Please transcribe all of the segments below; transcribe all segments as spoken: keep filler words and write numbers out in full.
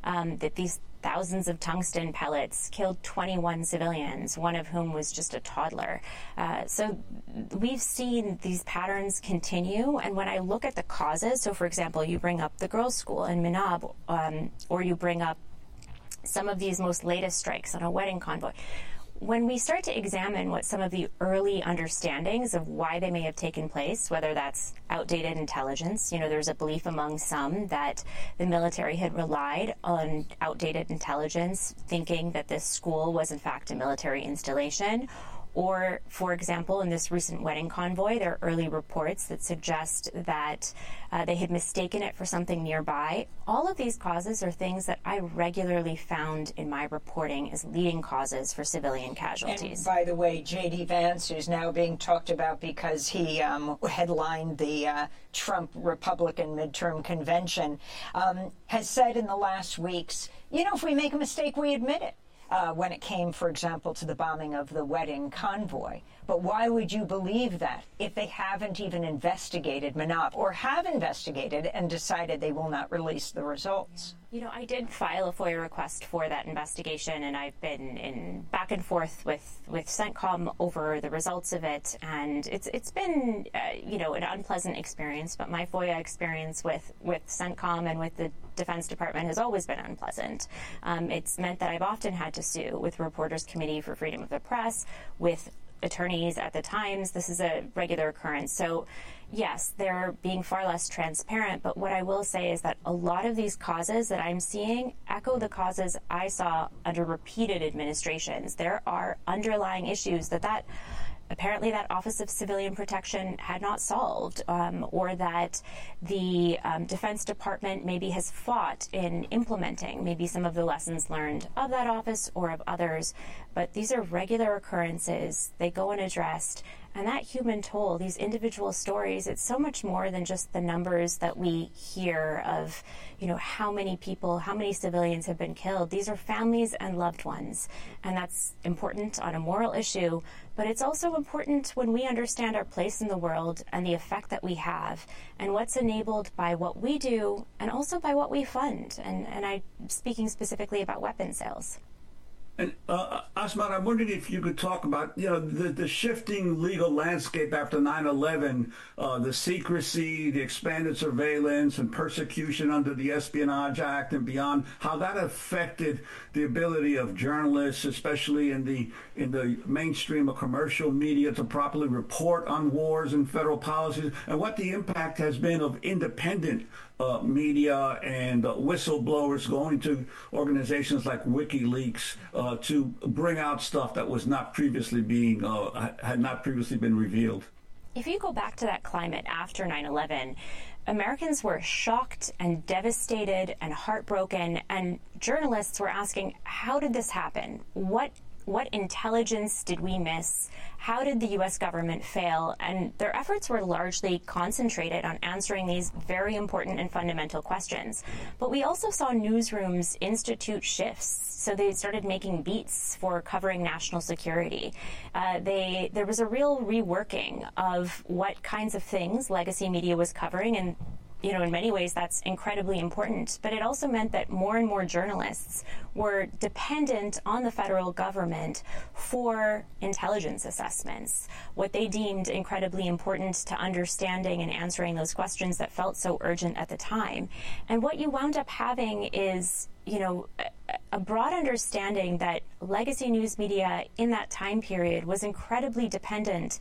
um, that these thousands of tungsten pellets killed twenty-one civilians, one of whom was just a toddler. Uh, so we've seen these patterns continue, and when I look at the causes, so for example, you bring up the girls' school in Minab, um, or you bring up some of these most latest strikes on a wedding convoy, when we start to examine what some of the early understandings of why they may have taken place, whether that's outdated intelligence, you know, there's a belief among some that the military had relied on outdated intelligence, thinking that this school was in fact a military installation. Or, for example, in this recent wedding convoy, there are early reports that suggest that uh, they had mistaken it for something nearby. All of these causes are things that I regularly found in my reporting as leading causes for civilian casualties. And by the way, J D Vance, who's now being talked about because he um, headlined the uh, Trump Republican midterm convention, um, has said in the last weeks, you know, if we make a mistake, we admit it. Uh, when it came, for example, to the bombing of the wedding convoy. But why would you believe that if they haven't even investigated Minab, or have investigated and decided they will not release the results? You know, I did file a FOIA request for that investigation, and I've been in back and forth with, with CENTCOM over the results of it, and it's it's been, uh, you know, an unpleasant experience, but my FOIA experience with, with CENTCOM and with the Defense Department has always been unpleasant. Um, it's meant that I've often had to sue with Reporters Committee for Freedom of the Press, with attorneys at the Times. This is a regular occurrence. So, yes, they're being far less transparent, but what I will say is that a lot of these causes that I'm seeing echo the causes I saw under repeated administrations. There are underlying issues that that apparently that Office of Civilian Protection had not solved, um, or that the um, Defense Department maybe has fought in implementing maybe some of the lessons learned of that office or of others. But these are regular occurrences. They go unaddressed. And that human toll, these individual stories, it's so much more than just the numbers that we hear of, you know, how many people, how many civilians have been killed. These are families and loved ones. And that's important on a moral issue, but it's also important when we understand our place in the world and the effect that we have and what's enabled by what we do and also by what we fund. And, and I'm speaking specifically about weapons sales. And uh, Asmat, I'm wondering if you could talk about, you know, the, the shifting legal landscape after nine eleven, uh, the secrecy, the expanded surveillance and persecution under the Espionage Act and beyond, how that affected the ability of journalists, especially in the in the mainstream of commercial media, to properly report on wars and federal policies, and what the impact has been of independent Uh, media and uh, whistleblowers going to organizations like WikiLeaks uh, to bring out stuff that was not previously being uh, had not previously been revealed. If you go back to that climate after nine eleven, Americans were shocked and devastated and heartbroken, and journalists were asking, how did this happen? What What intelligence did we miss? How did the U S government fail? And their efforts were largely concentrated on answering these very important and fundamental questions. But we also saw newsrooms institute shifts. So they started making beats for covering national security. Uh, they there was a real reworking of what kinds of things legacy media was covering, and you know, in many ways, that's incredibly important. But it also meant that more and more journalists were dependent on the federal government for intelligence assessments, what they deemed incredibly important to understanding and answering those questions that felt so urgent at the time. And what you wound up having is, you know, a broad understanding that legacy news media in that time period was incredibly dependent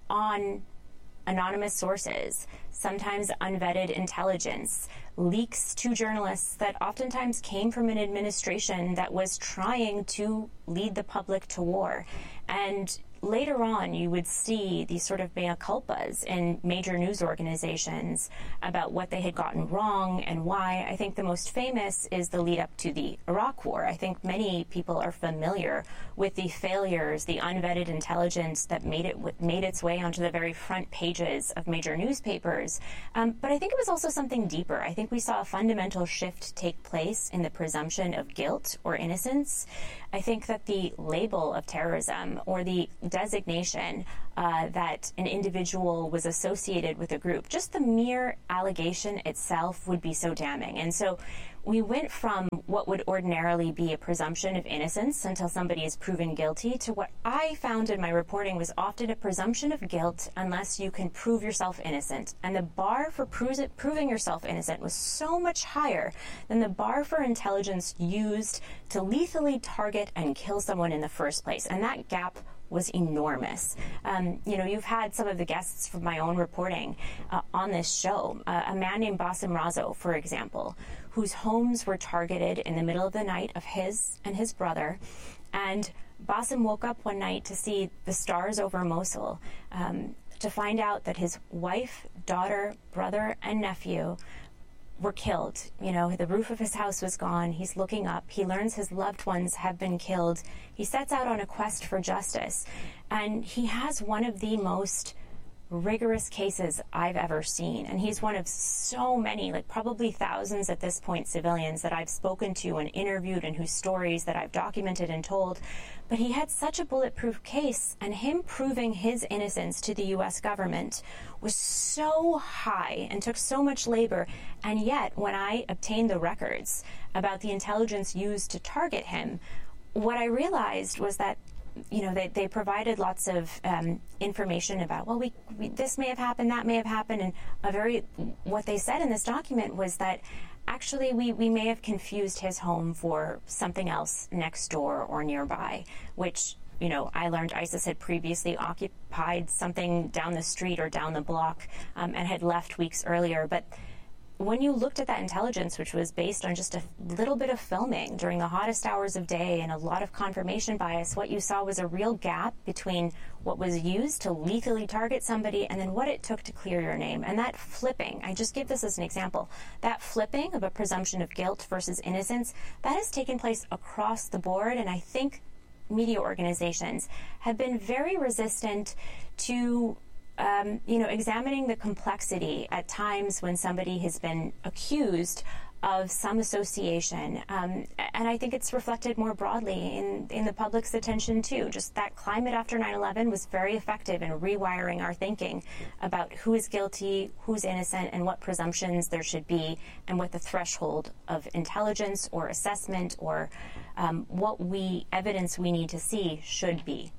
on anonymous sources, sometimes unvetted intelligence, leaks to journalists that oftentimes came from an administration that was trying to lead the public to war. And later on, you would see these sort of mea culpas in major news organizations about what they had gotten wrong and why. I think the most famous is the lead up to the Iraq War. I think many people are familiar with the failures, the unvetted intelligence that made it made its way onto the very front pages of major newspapers. Um, but I think it was also something deeper. I think we saw a fundamental shift take place in the presumption of guilt or innocence. I think that the label of terrorism, or the designation uh, that an individual was associated with a group, just the mere allegation itself would be so damning. And so we went from what would ordinarily be a presumption of innocence until somebody is proven guilty to what I found in my reporting was often a presumption of guilt unless you can prove yourself innocent. And the bar for pro- proving yourself innocent was so much higher than the bar for intelligence used to lethally target and kill someone in the first place. And that gap was enormous. Um, you know, you've had some of the guests from my own reporting uh, on this show. Uh, a man named Bassem Razzo, for example, whose homes were targeted in the middle of the night of his and his brother. And Bassem woke up one night to see the stars over Mosul, um, to find out that his wife, daughter, brother, and nephew were killed. You know, the roof of his house was gone. He's looking up. He learns his loved ones have been killed. He sets out on a quest for justice. And he has one of the most rigorous cases I've ever seen. And he's one of so many, like probably thousands at this point, civilians that I've spoken to and interviewed and whose stories that I've documented and told. But he had such a bulletproof case, and him proving his innocence to the U S government was so high and took so much labor. And yet, when I obtained the records about the intelligence used to target him, what I realized was that you know, they, they provided lots of um, information about, well, we, we this may have happened, that may have happened, and a very, what they said in this document was that actually we, we may have confused his home for something else next door or nearby, which, you know, I learned ISIS had previously occupied something down the street or down the block um, and had left weeks earlier. But when you looked at that intelligence, which was based on just a little bit of filming during the hottest hours of day and a lot of confirmation bias, what you saw was a real gap between what was used to lethally target somebody and then what it took to clear your name. And that flipping, I just give this as an example, that flipping of a presumption of guilt versus innocence, that has taken place across the board. And I think media organizations have been very resistant to Um, you know, examining the complexity at times when somebody has been accused of some association. Um, and I think it's reflected more broadly in, in the public's attention, too. Just that climate after nine eleven was very effective in rewiring our thinking about who is guilty, who's innocent, and what presumptions there should be, and what the threshold of intelligence or assessment or um, what we evidence we need to see should be.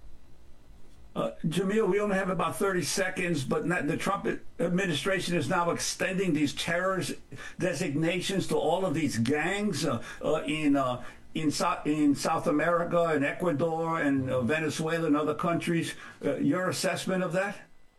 Uh, Jamil, we only have about thirty seconds, but not, the Trump administration is now extending these terrorist designations to all of these gangs uh, uh, in uh, in, so- in South America and Ecuador and uh, Venezuela and other countries. Uh, your assessment of that?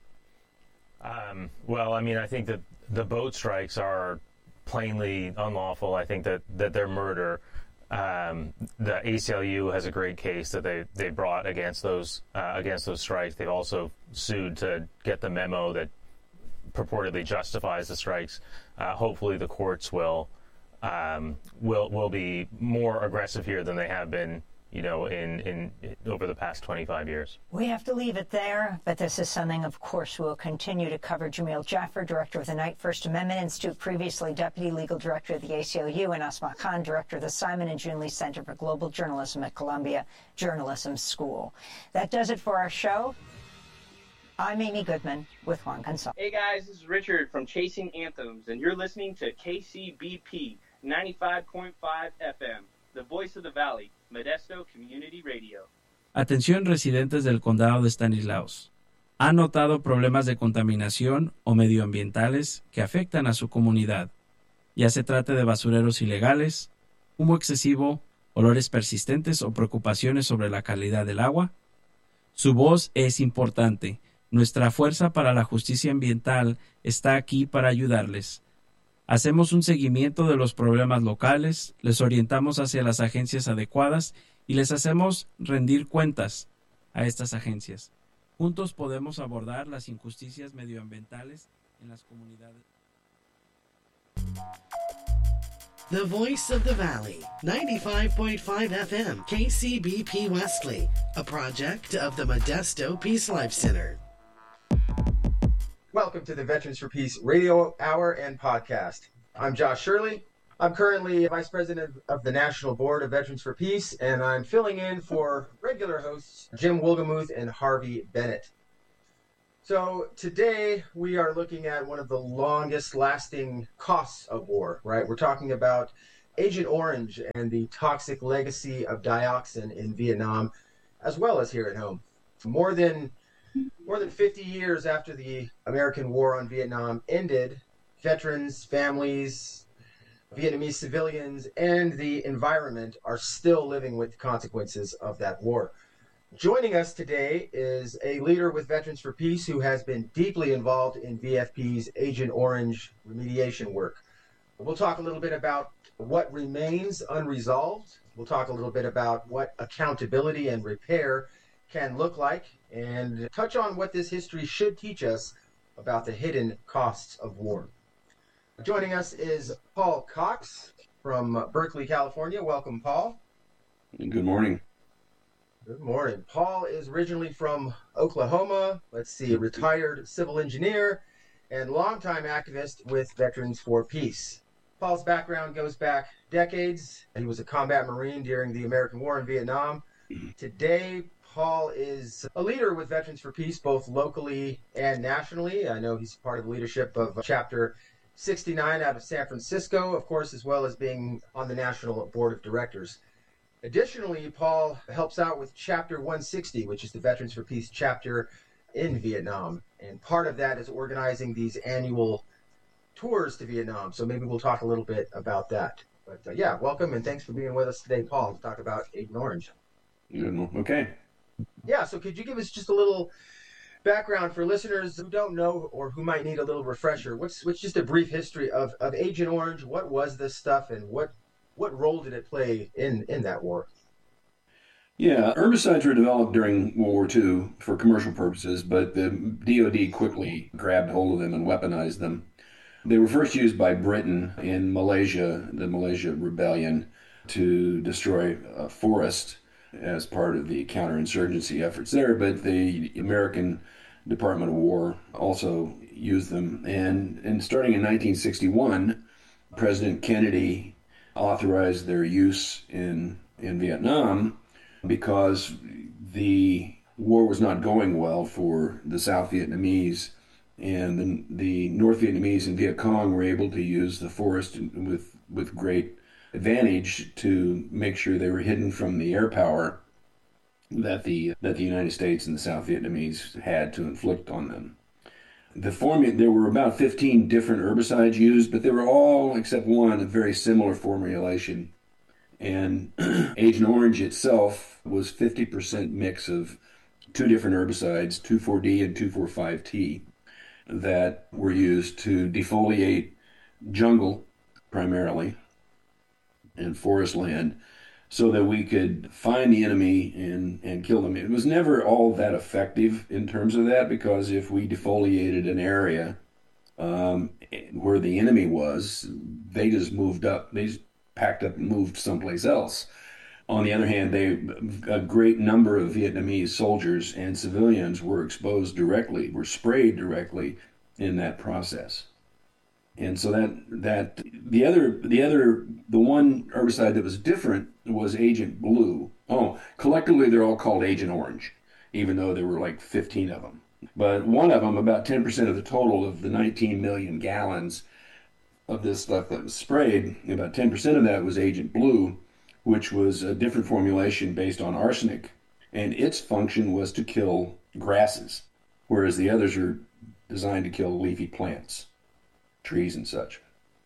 Um, well, I mean, I think that the boat strikes are plainly unlawful. I think that, that they're murder. Um, the A C L U has a great case that they, they brought against those uh, against those strikes. They've also sued to get the memo that purportedly justifies the strikes. Uh, hopefully, the courts will um, will will be more aggressive here than they have been, you know, in, in over the past twenty-five years. We have to leave it there, but this is something, of course, we'll continue to cover. Jamil Jaffer, director of the Knight First Amendment Institute, previously deputy legal director of the A C L U, and Asma Khan, director of the Simon and June Lee Center for Global Journalism at Columbia Journalism School. That does it for our show. I'm Amy Goodman with Juan Gonzalez. Hey guys, this is Richard from Chasing Anthems, and you're listening to K C B P ninety-five point five F M, the voice of the valley, Modesto Community Radio. Atención residentes del condado de Stanislaus. ¿Han notado problemas de contaminación o medioambientales que afectan a su comunidad? Ya se trate de basureros ilegales, humo excesivo, olores persistentes o preocupaciones sobre la calidad del agua. Su voz es importante. Nuestra Fuerza para la Justicia Ambiental está aquí para ayudarles. Hacemos un seguimiento de los problemas locales, les orientamos hacia las agencias adecuadas y les hacemos rendir cuentas a estas agencias. Juntos podemos abordar las injusticias medioambientales en las comunidades. The Voice of the Valley, ninety-five point five F M, K C B P Wesley, a project of the Modesto Peace Life Center. Welcome to the Veterans for Peace Radio Hour and Podcast. I'm Josh Shirley. I'm currently Vice President of the National Board of Veterans for Peace, and I'm filling in for regular hosts Jim Wilgemuth and Harvey Bennett. So today we are looking at one of the longest lasting costs of war, right? We're talking about Agent Orange and the toxic legacy of dioxin in Vietnam, as well as here at home. More than more than fifty years after the American War on Vietnam ended, veterans, families, Vietnamese civilians, and the environment are still living with the consequences of that war. Joining us today is a leader with Veterans for Peace who has been deeply involved in V F P's Agent Orange remediation work. We'll talk a little bit about what remains unresolved. We'll talk a little bit about what accountability and repair can look like, and touch on what this history should teach us about the hidden costs of war. Joining us is Paul Cox from Berkeley, California. Welcome, Paul. Good morning. Good morning. Paul is originally from Oklahoma. Let's see, retired civil engineer and longtime activist with Veterans for Peace. Paul's background goes back decades. He was a combat Marine during the American War in Vietnam. Today, Paul is a leader with Veterans for Peace, both locally and nationally. I know he's part of the leadership of Chapter sixty-nine out of San Francisco, of course, as well as being on the National Board of Directors. Additionally, Paul helps out with Chapter one sixty, which is the Veterans for Peace chapter in Vietnam. And part of that is organizing these annual tours to Vietnam. So maybe we'll talk a little bit about that. But uh, yeah, welcome and thanks for being with us today, Paul, to talk about Agent Orange. Okay. Yeah, so could you give us just a little background for listeners who don't know or who might need a little refresher? What's what's just a brief history of, of Agent Orange? What was this stuff and what what role did it play in, in that war? Yeah, herbicides were developed during World War Two for commercial purposes, but the D O D quickly grabbed hold of them and weaponized them. They were first used by Britain in Malaysia, the Malaysia Rebellion, to destroy a forest as part of the counterinsurgency efforts there, but the American Department of War also used them. And, and starting in nineteen sixty-one, President Kennedy authorized their use in, in Vietnam because the war was not going well for the South Vietnamese, and the, the North Vietnamese and Viet Cong were able to use the forest with, with great advantage to make sure they were hidden from the air power that the that the United States and the South Vietnamese had to inflict on them. The formula, there were about fifteen different herbicides used, but they were all, except one, a very similar formulation. And Agent Orange itself was fifty percent mix of two different herbicides, two four D and two four five T, that were used to defoliate jungle primarily and forest land so that we could find the enemy and, and kill them. It was never all that effective in terms of that, because if we defoliated an area um, where the enemy was, they just moved up, they just packed up and moved someplace else. On the other hand, they a great number of Vietnamese soldiers and civilians were exposed directly, were sprayed directly in that process. And so that that the other the other the one herbicide that was different was Agent Blue. Oh, collectively they're all called Agent Orange, even though there were like fifteen of them. But one of them, about ten percent of the total of the nineteen million gallons of this stuff that was sprayed, about ten percent of that was Agent Blue, which was a different formulation based on arsenic, and its function was to kill grasses, whereas the others are designed to kill leafy plants, trees and such.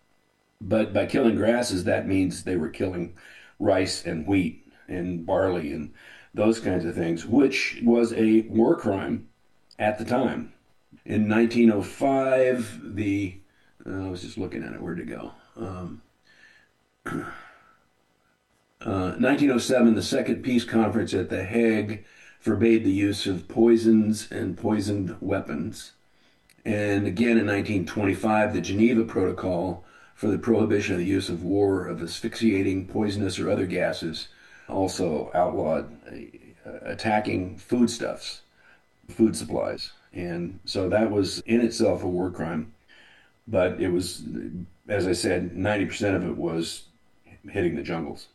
But by killing grasses, that means they were killing rice and wheat and barley and those kinds of things, which was a war crime at the time. In nineteen oh five, the, uh, I was just looking at it, where'd it go? Um, uh, nineteen oh seven, the Second Peace Conference at The Hague forbade the use of poisons and poisoned weapons. And again in nineteen twenty-five, the Geneva Protocol for the prohibition of the use of war of asphyxiating, poisonous, or other gases also outlawed uh, attacking foodstuffs, food supplies. And so that was in itself a war crime, but it was as I said, ninety percent of it was hitting the jungles.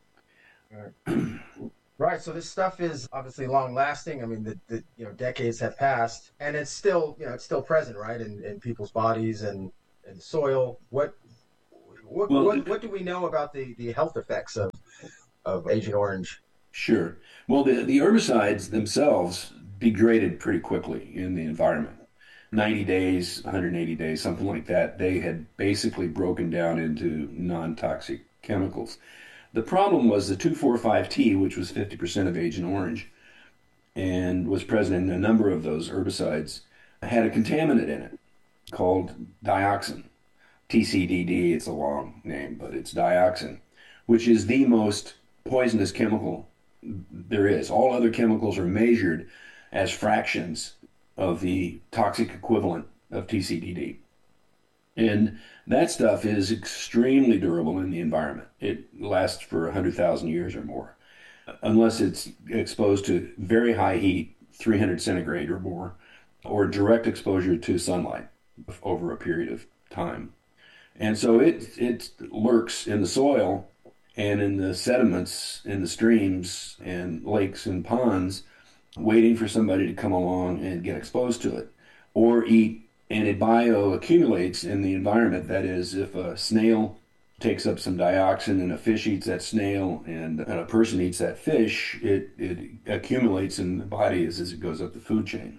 Right. Right. So this stuff is obviously long lasting. I mean, the, the you know decades have passed, and it's still you know it's still present, right, in, in people's bodies and, and soil. What what, Well, what what do we know about the, the health effects of of Agent Orange? Sure. Well, the, the herbicides themselves degraded pretty quickly in the environment. ninety days, one hundred eighty days, something like that. They had basically broken down into non-toxic chemicals. The problem was the two four five T, which was fifty percent of Agent Orange and was present in a number of those herbicides, had a contaminant in it called dioxin. T C D D, it's a long name, but it's dioxin, which is the most poisonous chemical there is. All other chemicals are measured as fractions of the toxic equivalent of T C D D. And that stuff is extremely durable in the environment. It lasts for one hundred thousand years or more, unless it's exposed to very high heat, three hundred centigrade or more, or direct exposure to sunlight over a period of time. And so it, it lurks in the soil and in the sediments, in the streams and lakes and ponds, waiting for somebody to come along and get exposed to it or eat. And it bioaccumulates in the environment. That is, if a snail takes up some dioxin and a fish eats that snail and, and a person eats that fish, it, it accumulates in the body as, as it goes up the food chain.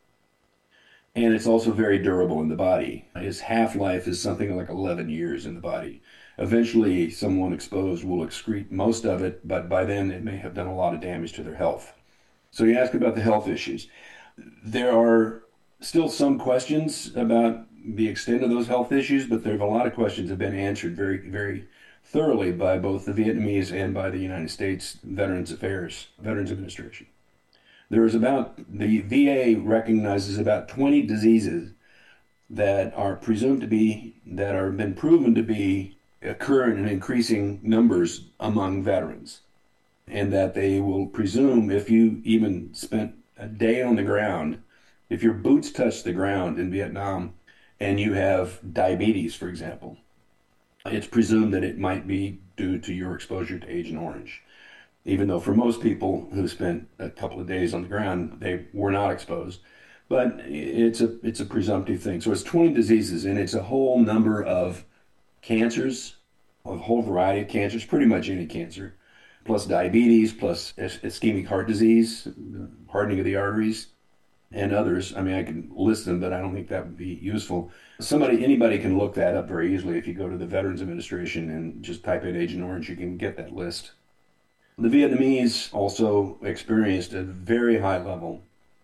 And it's also very durable in the body. Its half-life is something like eleven years in the body. Eventually, someone exposed will excrete most of it, but by then it may have done a lot of damage to their health. So you ask about the health issues. There are still some questions about the extent of those health issues, but there are a lot of questions that have been answered very, very thoroughly by both the Vietnamese and by the United States Veterans Affairs, Veterans Administration. There is about, the V A recognizes about twenty diseases that are presumed to be, that are been proven to be occurring in increasing numbers among veterans. And that they will presume if you even spent a day on the ground, if your boots touch the ground in Vietnam and you have diabetes, for example, it's presumed that it might be due to your exposure to Agent Orange. Even though for most people who spent a couple of days on the ground, they were not exposed. But it's a it's a presumptive thing. So it's twenty diseases, and it's a whole number of cancers, a whole variety of cancers, pretty much any cancer, plus diabetes, plus ischemic heart disease, hardening of the arteries, and others. I mean, I can list them, but I don't think that would be useful. Somebody, anybody can look that up very easily. If you go to the Veterans Administration and just type in Agent Orange, you can get that list. The Vietnamese also experienced a very high level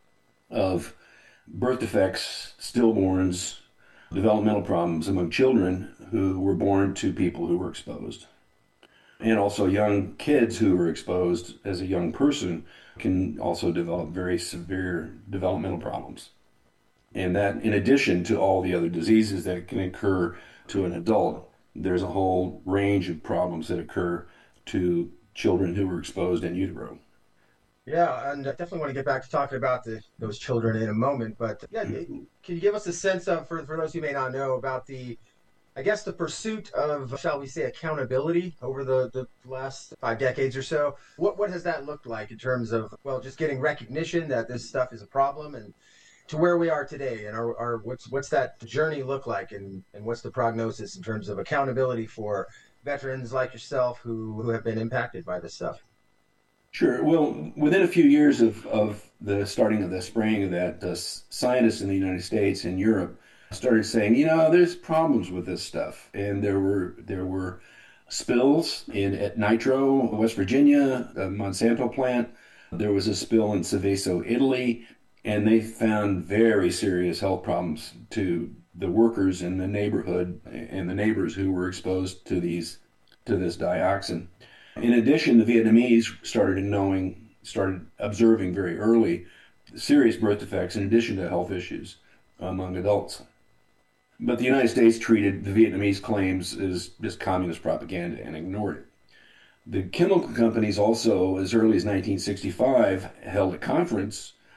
of birth defects, stillborns, developmental problems among children who were born to people who were exposed. And also young kids who were exposed as a young person can also develop very severe developmental problems. And that, in addition to all the other diseases that can occur to an adult, there's a whole range of problems that occur to children who were exposed in utero. Yeah, and I definitely want to get back to talking about the, those children in a moment. But yeah, can you give us a sense of, for, for those who may not know, about the, I guess, the pursuit of, shall we say, accountability over the, the last five decades or so? What what has that looked like in terms of, well, just getting recognition that this stuff is a problem, and to where we are today, and our, our what's what's that journey look like, and, and what's the prognosis in terms of accountability for veterans like yourself who, who have been impacted by this stuff? Sure. Well, within a few years of, of the starting of the spraying of that, uh, scientists in the United States and Europe started saying, you know, there's problems with this stuff. And there were there were spills in at Nitro, West Virginia, the Monsanto plant. There was a spill in Seveso, Italy, and they found very serious health problems to the workers in the neighborhood and the neighbors who were exposed to these to this dioxin. In addition, the Vietnamese started knowing, started observing very early serious birth defects in addition to health issues among adults. But the United States treated the Vietnamese claims as just communist propaganda and ignored it. The chemical companies also, as early as nineteen sixty-five, held a conference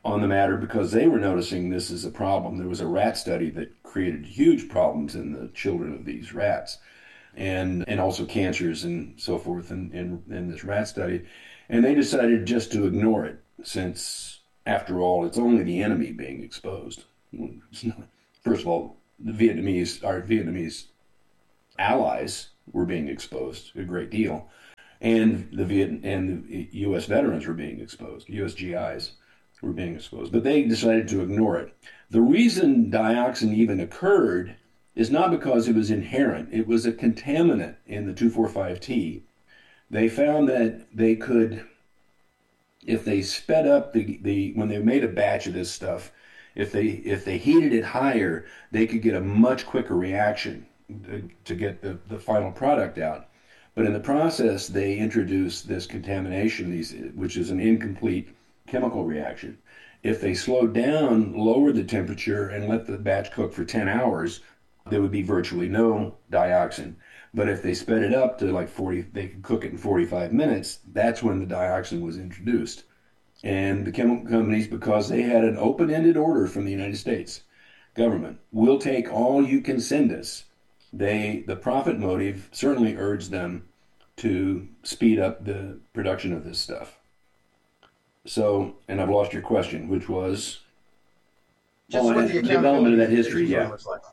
on the matter because they were noticing this as a problem. There was a rat study that created huge problems in the children of these rats, and and also cancers and so forth in, in, in this rat study. And they decided just to ignore it, since, after all, it's only the enemy being exposed. First of all, the Vietnamese, our Vietnamese allies were being exposed a great deal, and the Viet and the U S veterans were being exposed. U S G Is were being exposed, but they decided to ignore it. The reason dioxin even occurred is not because it was inherent. It was a contaminant in the two four five T. They found that they could, if they sped up the, the when they made a batch of this stuff, if they if they heated it higher, they could get a much quicker reaction to, to get the, the final product out. But in the process, they introduced this contamination, these which is an incomplete chemical reaction. If they slowed down, lowered the temperature, and let the batch cook for ten hours, there would be virtually no dioxin. But if they sped it up to like forty, they could cook it in forty-five minutes, that's when the dioxin was introduced. And the chemical companies, because they had an open-ended order from the United States government, we'll take all you can send us. They, the profit motive certainly urged them to speed up the production of this stuff. So, and I've lost your question, which was just well, what the development of that history, yeah. Looks like.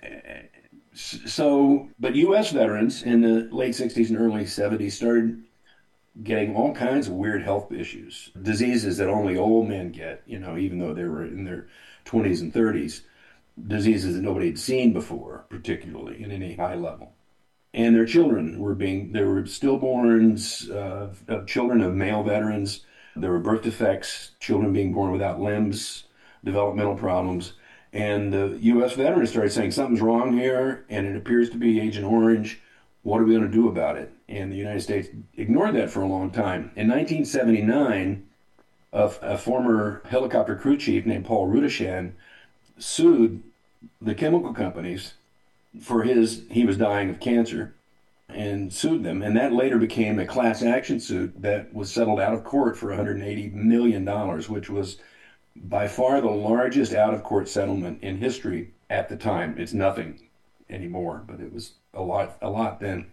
So, but U S veterans in the late sixties and early seventies started getting all kinds of weird health issues, diseases that only old men get, you know, even though they were in their twenties and thirties, diseases that nobody had seen before, particularly in any high level. And their children were being, there were stillborns, uh, of children of male veterans, there were birth defects, children being born without limbs, developmental problems. And the U S veterans started saying something's wrong here, and it appears to be Agent Orange. What are we going to do about it? And the United States ignored that for a long time. In nineteen seventy-nine, a, a former helicopter crew chief named Paul Rudishan sued the chemical companies for his, he was dying of cancer, and sued them. And that later became a class action suit that was settled out of court for one hundred eighty million dollars, which was by far the largest out-of-court settlement in history at the time. It's nothing anymore, but it was a lot, a lot then.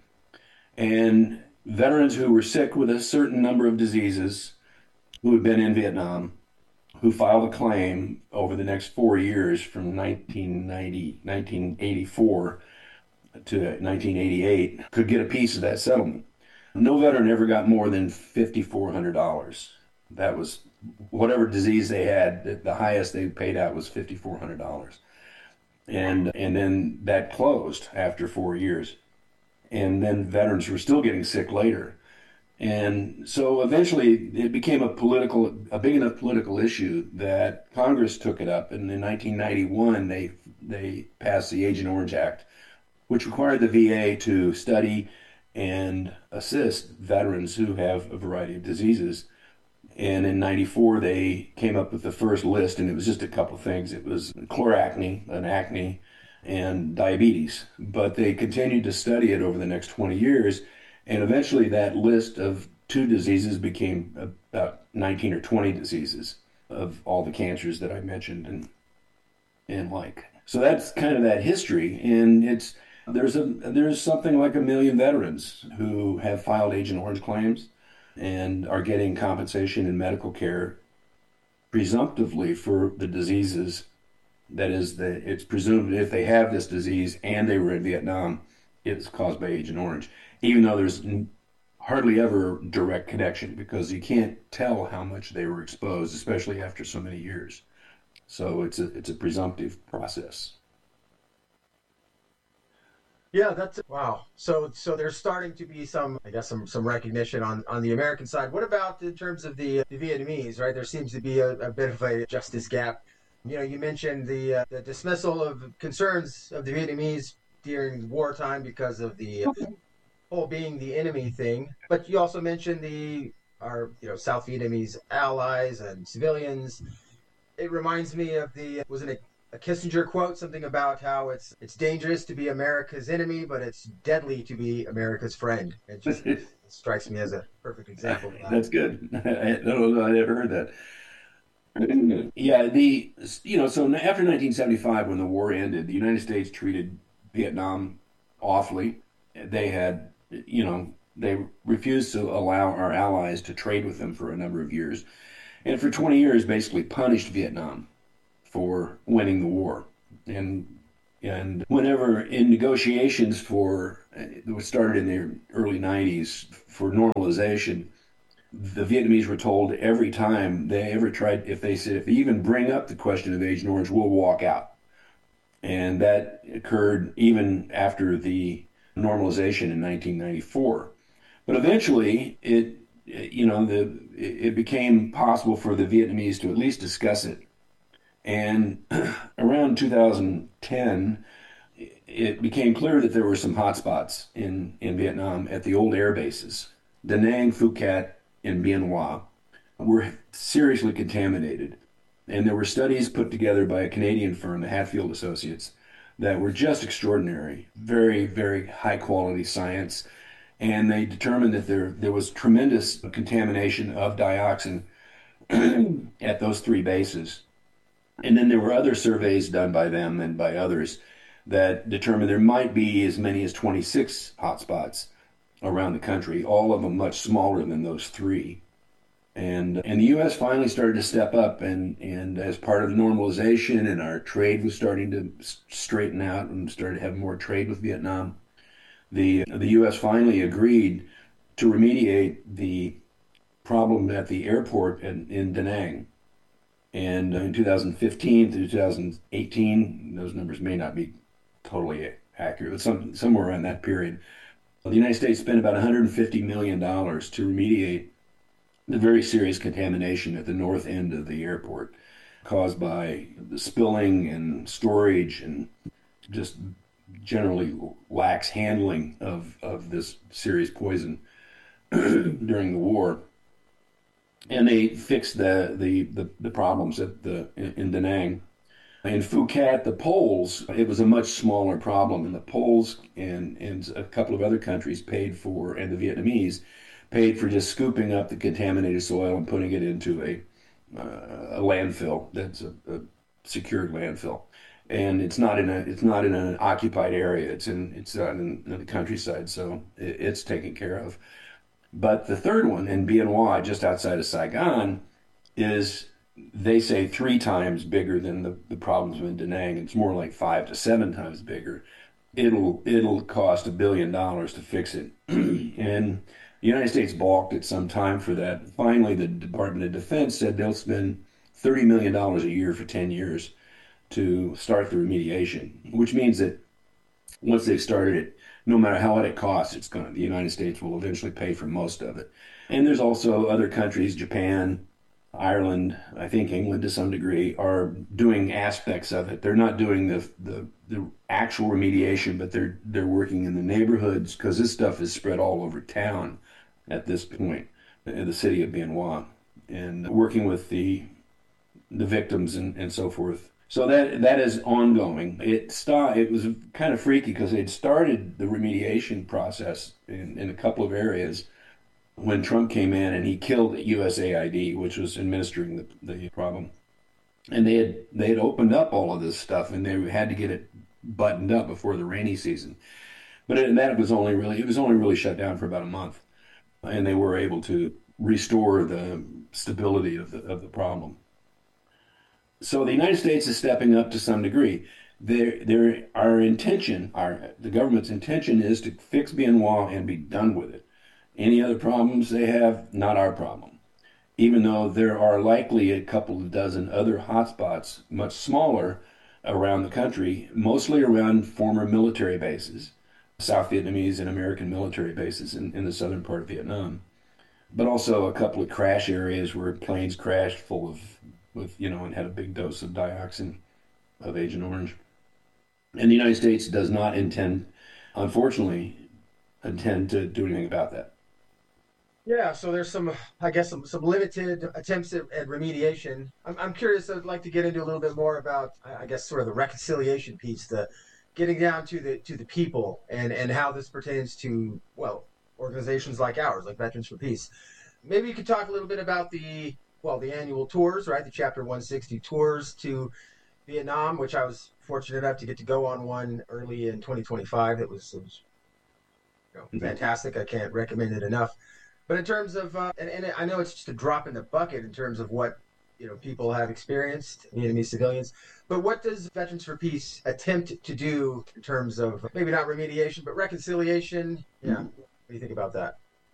And veterans who were sick with a certain number of diseases, who had been in Vietnam, who filed a claim over the next four years from nineteen ninety, nineteen eighty-four to nineteen eighty-eight, could get a piece of that settlement. No veteran ever got more than five thousand four hundred dollars. That was whatever disease they had, the highest they paid out was five thousand four hundred dollars. And and then that closed after four years. And then veterans were still getting sick later. And so eventually it became a political, a big enough political issue that Congress took it up. And in nineteen ninety-one, they they passed the Agent Orange Act, which required the V A to study and assist veterans who have a variety of diseases. And in ninety-four, they came up with the first list, and it was just a couple of things. It was chloracne, an acne, and diabetes. But they continued to study it over the next twenty years, and eventually that list of two diseases became about nineteen or twenty diseases of all the cancers that I mentioned and and like. So that's kind of that history, and it's there's a there's something like a million veterans who have filed Agent Orange claims and are getting compensation and medical care presumptively for the diseases. That is, the, it's presumed if they have this disease and they were in Vietnam, it's caused by Agent Orange, even though there's hardly ever direct connection because you can't tell how much they were exposed, especially after so many years. So it's a it's a presumptive process. Yeah, that's wow. So so there's starting to be some, I guess, some some recognition on, on the American side. What about in terms of the, the Vietnamese, right? There seems to be a, a bit of a justice gap. You know, you mentioned the uh, the dismissal of concerns of the Vietnamese during wartime because of the uh, whole being the enemy thing. But you also mentioned the our you know South Vietnamese allies and civilians. It reminds me of the wasn't it a Kissinger quote, something about how it's it's dangerous to be America's enemy, but it's deadly to be America's friend. It just it strikes me as a perfect example of that. That's good. I don't know, I never heard that. Yeah, the you know, so after nineteen seventy-five, when the war ended, the United States treated Vietnam awfully. They had, you know, they refused to allow our allies to trade with them for a number of years, and for twenty years, basically punished Vietnam for winning the war. And and whenever in negotiations for it was started in the early nineties for normalization, the Vietnamese were told every time they ever tried, if they said, if they even bring up the question of Agent Orange, we'll walk out. And that occurred even after the normalization in nineteen ninety-four. But eventually, it, you know, the it became possible for the Vietnamese to at least discuss it. And around two thousand ten, it became clear that there were some hotspots in, in Vietnam at the old air bases. Da Nang, Phu Cat, and Bien Hoa were seriously contaminated. And there were studies put together by a Canadian firm, the Hatfield Associates, that were just extraordinary, very, very high quality science. And they determined that there, there was tremendous contamination of dioxin at those three bases. And then there were other surveys done by them and by others that determined there might be as many as twenty-six hotspots around the country, all of them much smaller than those three. And and the U S finally started to step up, and, and as part of the normalization, and our trade was starting to straighten out and started to have more trade with Vietnam, the the U S finally agreed to remediate the problem at the airport in, in Da Nang. And in two thousand fifteen through two thousand eighteen, those numbers may not be totally accurate, but some, somewhere around that period, the United States spent about one hundred fifty million dollars to remediate the very serious contamination at the north end of the airport caused by the spilling and storage and just generally lax handling of, of this serious poison during the war. And they fixed the, the, the, the problems at the in, in Da Nang. In Phu Cat, the Poles, it was a much smaller problem, and the Poles and, and a couple of other countries paid for, and the Vietnamese paid for just scooping up the contaminated soil and putting it into a, uh, a landfill that's a, a secured landfill. And it's not in a it's not in an occupied area. It's in it's out in, in the countryside, so it, it's taken care of. But the third one in Bien Hoa, just outside of Saigon, is, they say, three times bigger than the, the problems in Da Nang. It's more like five to seven times bigger. It'll it'll cost a billion dollars to fix it. And the United States balked at some time for that. Finally, the Department of Defense said they'll spend thirty million dollars a year for ten years to start the remediation, which means that once they've started it, no matter how much it costs, it's going to, the United States will eventually pay for most of it. And there's also other countries, Japan, Ireland, I think England to some degree, are doing aspects of it. They're not doing the the, the actual remediation, but they're they're working in the neighborhoods, because this stuff is spread all over town at this point, in the city of Bien Hoa, and working with the the victims and, and so forth. So that that is ongoing. It st- It was kind of freaky because they'd started the remediation process in, in a couple of areas when Trump came in and he killed U S A I D, which was administering the, the problem. And they had they had opened up all of this stuff, and they had to get it buttoned up before the rainy season. But it, that was only really it was only really shut down for about a month, and they were able to restore the stability of the of the problem. So the United States is stepping up to some degree. There, there, our intention, our the government's intention is to fix Bien Hoa and be done with it. Any other problems they have, not our problem. Even though there are likely a couple of dozen other hotspots, much smaller, around the country, mostly around former military bases, South Vietnamese and American military bases in, in the southern part of Vietnam. But also a couple of crash areas where planes crashed full of with, you know, and had a big dose of dioxin of Agent Orange. And the United States does not intend, unfortunately, intend to do anything about that. Yeah, so there's some, I guess, some, some limited attempts at, at remediation. I'm, I'm curious, I'd like to get into a little bit more about, I guess, sort of the reconciliation piece, the getting down to the to the people, and, and how this pertains to, well, organizations like ours, like Veterans for Peace. Maybe you could talk a little bit about the well, the annual tours, right? The Chapter one sixty tours to Vietnam, which I was fortunate enough to get to go on one early in twenty twenty-five. It was, it was you know, mm-hmm. fantastic. I can't recommend it enough. But in terms of, uh, and, and I know it's just a drop in the bucket in terms of what, you know, people have experienced, Vietnamese civilians. But what does Veterans for Peace attempt to do in terms of maybe not remediation, but reconciliation? Yeah. Mm-hmm. What do you think about that?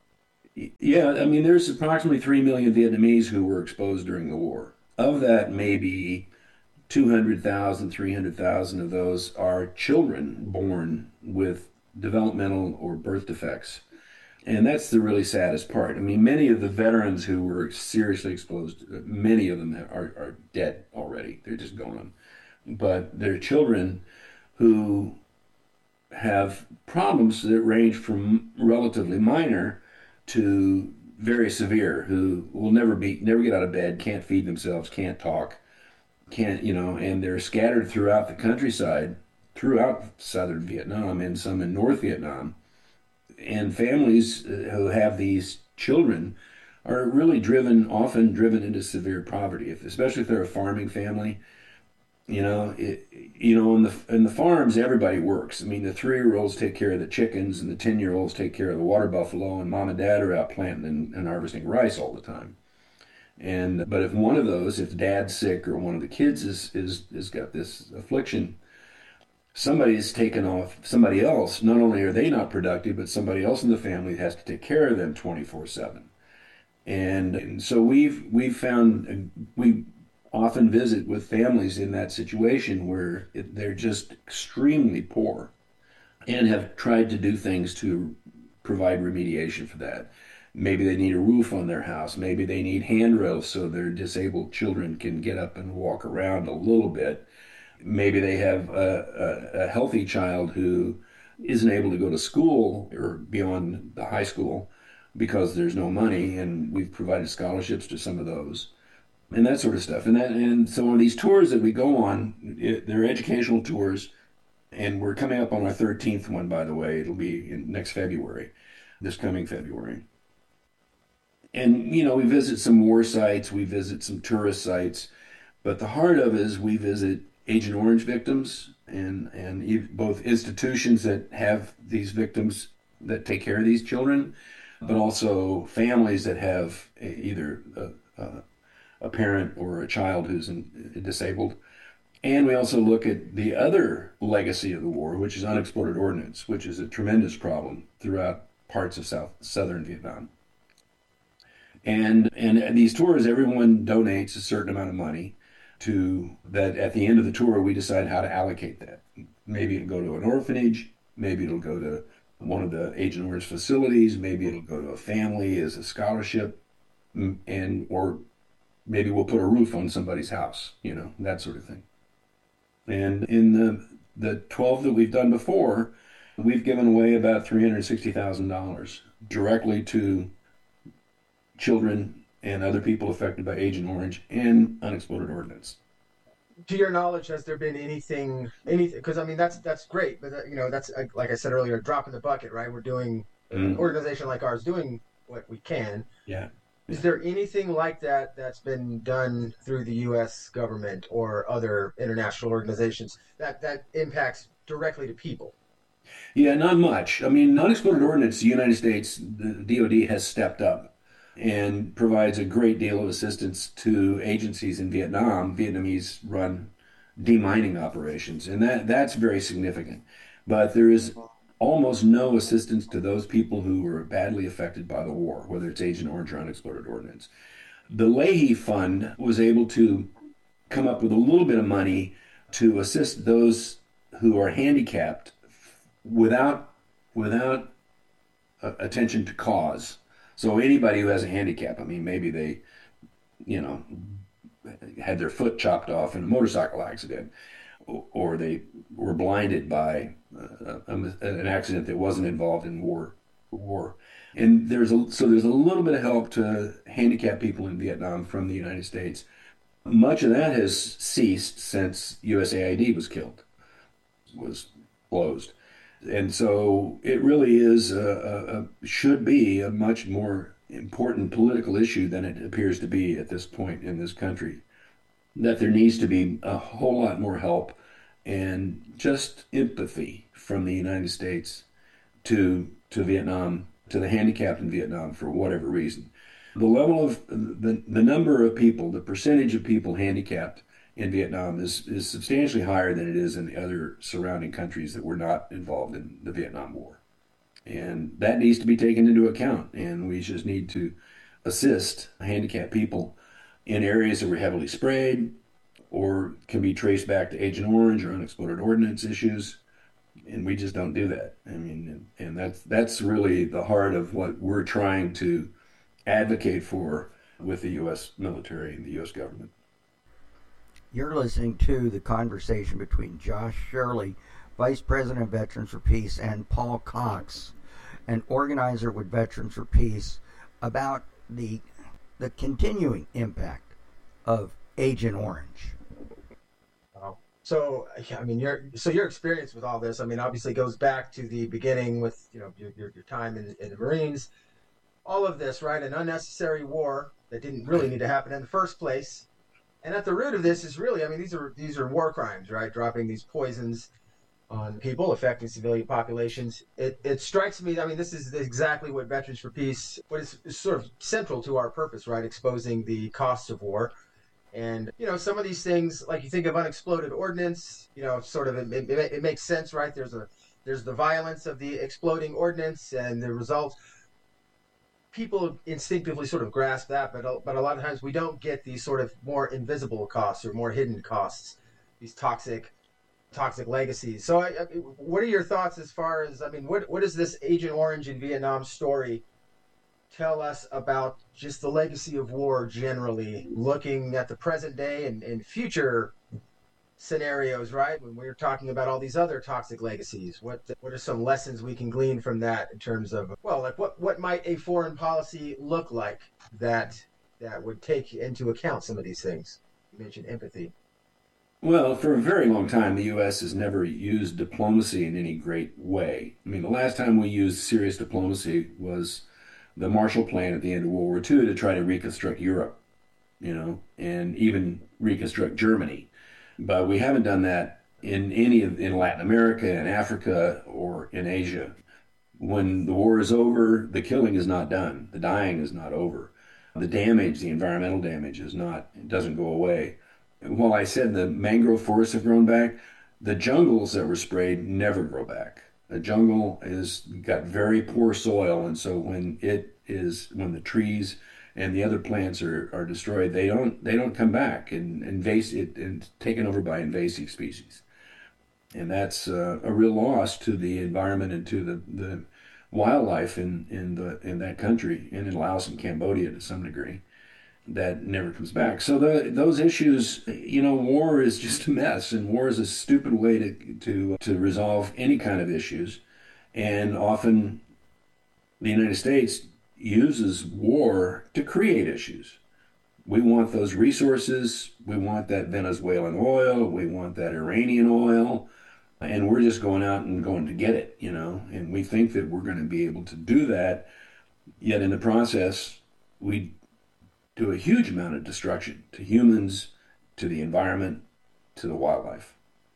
Yeah, I mean, there's approximately three million Vietnamese who were exposed during the war. Of that, maybe two hundred thousand, three hundred thousand of those are children born with developmental or birth defects. And that's the really saddest part. I mean, many of the veterans who were seriously exposed, many of them are, are dead already. They're just gone. But there are children who have problems that range from relatively minor to very severe, who will never be, never get out of bed, can't feed themselves, can't talk, can't, you know, and they're scattered throughout the countryside, throughout southern Vietnam and some in North Vietnam. And families who have these children are really driven, often driven into severe poverty, if, especially if they're a farming family. You know, it, you know, in the in the farms, everybody works. I mean, the three-year-olds take care of the chickens, and the ten-year-olds take care of the water buffalo, and mom and dad are out planting and, and harvesting rice all the time. And but if one of those, if dad's sick or one of the kids is is is got this affliction, somebody's taken off somebody else. Not only are they not productive, but somebody else in the family has to take care of them twenty-four seven. And, and so we've we've found we often visit with families in that situation where it, they're just extremely poor, and have tried to do things to provide remediation for that. Maybe they need a roof on their house. Maybe they need handrails so their disabled children can get up and walk around a little bit. Maybe they have a, a, a healthy child who isn't able to go to school or beyond the high school because there's no money, and we've provided scholarships to some of those, and that sort of stuff. And that, and so on these tours that we go on, it, they're educational tours, and we're coming up on our thirteenth one, by the way. It'll be in next February, this coming February. And, you know, we visit some war sites, we visit some tourist sites, but the heart of it is we visit Agent Orange victims and, and both institutions that have these victims that take care of these children, but also families that have either a, a, a parent or a child who's in, disabled. And we also look at the other legacy of the war, which is unexploded ordnance, which is a tremendous problem throughout parts of South Southern Vietnam. And and these tours, everyone donates a certain amount of money to that. At the end of the tour, we decide how to allocate that. Maybe it'll go to an orphanage, maybe it'll go to one of the Agent Orange facilities, maybe it'll go to a family as a scholarship, and or maybe we'll put a roof on somebody's house, you know, that sort of thing. And in the the twelve that we've done before, we've given away about three hundred sixty thousand dollars directly to children and other people affected by Agent Orange and unexploded ordnance. To your knowledge, has there been anything, anything? Because I mean, that's that's great, but that, you know, that's like I said earlier, a drop in the bucket, right? We're doing mm. an organization like ours doing what we can. Yeah. Is there anything like that that's been done through the U S government or other international organizations that that impacts directly to people? Yeah, not much. I mean, unexploded ordnance, the United States, the D O D has stepped up and provides a great deal of assistance to agencies in Vietnam, Vietnamese-run demining operations, and that that's very significant. But there is almost no assistance to those people who were badly affected by the war, whether it's Agent Orange or unexploded ordnance. The Leahy Fund was able to come up with a little bit of money to assist those who are handicapped without without uh, attention to cause. So anybody who has a handicap, I mean, maybe they, you know, had their foot chopped off in a motorcycle accident, or they were blinded by uh, an accident that wasn't involved in war. War, and there's a so there's a little bit of help to handicapped people in Vietnam from the United States. Much of that has ceased since U S A I D was killed, was closed. And so it really is, a, a, a, should be a much more important political issue than it appears to be at this point in this country. That there needs to be a whole lot more help and just empathy from the United States to to Vietnam, to the handicapped in Vietnam for whatever reason. The level of, the, the number of people, the percentage of people handicapped in Vietnam is, is substantially higher than it is in the other surrounding countries that were not involved in the Vietnam War. And that needs to be taken into account. And we just need to assist handicapped people in areas that were heavily sprayed or can be traced back to Agent Orange or unexploded ordnance issues. And we just don't do that. I mean, and that's, that's really the heart of what we're trying to advocate for with the U S military and the U S government. You're listening to the conversation between Josh Shirley, Vice President of Veterans for Peace, and Paul Cox, an organizer with Veterans for Peace, about the the continuing impact of Agent Orange. Wow. So, I mean, your so your experience with all this, I mean, obviously goes back to the beginning with, you know, your your, your time in, in the Marines. All of this, right? An unnecessary war that didn't really need to happen in the first place. And at the root of this is really, I mean, these are these are war crimes, right? Dropping these poisons on people, affecting civilian populations. It it strikes me, I mean, this is exactly what Veterans for Peace, what is, is sort of central to our purpose, right? Exposing the costs of war. And, you know, some of these things, like you think of unexploded ordnance, you know, sort of, it, it, it makes sense, right? There's a there's the violence of the exploding ordnance and the results. People instinctively sort of grasp that, but a, but a lot of times we don't get these sort of more invisible costs or more hidden costs, these toxic toxic legacies. So I, I, what are your thoughts as far as, I mean, what what does this Agent Orange in Vietnam story tell us about just the legacy of war generally, looking at the present day and, and future scenarios, right? When we're talking about all these other toxic legacies, what what are some lessons we can glean from that in terms of, well, like what what might a foreign policy look like that that would take into account some of these things? You mentioned empathy. Well, for a very long time, the U S has never used diplomacy in any great way. I mean, the last time we used serious diplomacy was the Marshall Plan at the end of World War Two to try to reconstruct Europe, you know, and even reconstruct Germany. But we haven't done that in any of in Latin America, in Africa, or in Asia. When the war is over, the killing is not done. The dying is not over. The damage, the environmental damage, is not, it doesn't go away. While I said the mangrove forests have grown back, the jungles that were sprayed never grow back. The jungle is got very poor soil, and so when it is when the trees and the other plants are, are destroyed, they don't they don't come back and invasive and taken over by invasive species, and that's uh, a real loss to the environment and to the, the wildlife in in the in that country and in Laos and Cambodia to some degree. That never comes back. So the, those issues, you know, war is just a mess, and war is a stupid way to to to resolve any kind of issues, and often the United States uses war to create issues. We want those resources. We want that Venezuelan oil. We want that Iranian oil. And we're just going out and going to get it, you know. And we think that we're going to be able to do that. Yet in the process, we do a huge amount of destruction to humans, to the environment, to the wildlife.